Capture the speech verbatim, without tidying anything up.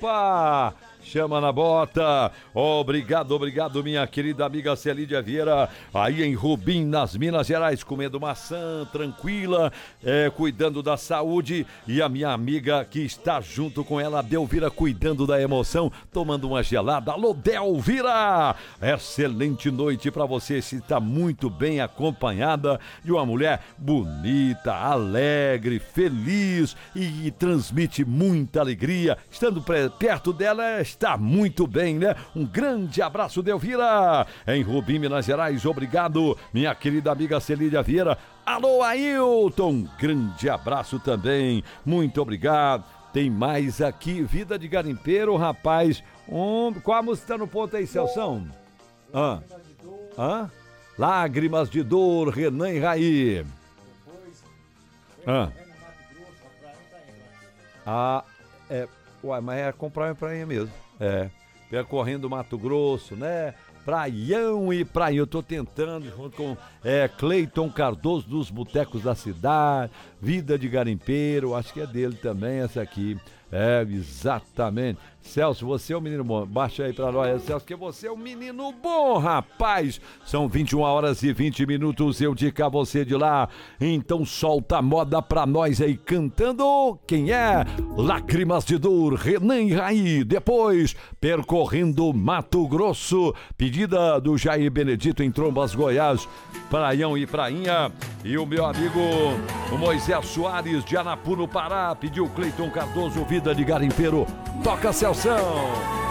Opa! Chama na bota. Obrigado, obrigado, minha querida amiga Celídia Vieira, aí em Rubim, nas Minas Gerais, comendo maçã, tranquila, é, cuidando da saúde. E a minha amiga que está junto com ela, Delvira, cuidando da emoção, tomando uma gelada. Alô, Delvira! Excelente noite pra você, se está muito bem acompanhada de uma mulher bonita, alegre, feliz e, e transmite muita alegria. Estando perto dela, está muito bem, né? Um grande abraço, Delvira, em Rubim, Minas Gerais. Obrigado, minha querida amiga Celídia Vieira. Alô, Ailton, um grande abraço também, muito obrigado. Tem mais aqui, Vida de Garimpeiro, rapaz. Um... Qual a música tá no ponto aí, Celção? Hã? Hã? Lágrimas de Dor, Renan e Raí. Hã? Ah, é... Uai, mas é comprar uma praia mesmo. É, percorrendo Mato Grosso, né? Praião e Praião. Eu tô tentando, junto com é, Cleiton Cardoso, dos Botecos da Cidade, Vida de Garimpeiro, acho que é dele também essa aqui. É, exatamente. Celso, você é um menino bom. Baixa aí pra nós, Celso, que você é um menino bom, rapaz. São vinte e uma horas e vinte minutos, eu digo a você de lá. Então solta a moda pra nós aí, cantando. Quem é? Lágrimas de Dor, Renan e Raí. Depois, percorrendo Mato Grosso, pedida do Jair Benedito em Trombas, Goiás. Praião e Prainha. E o meu amigo o Moisés Soares de Anapu, no Pará, pediu Cleiton Cardoso, Vida de Garimpeiro. Toca, Celção!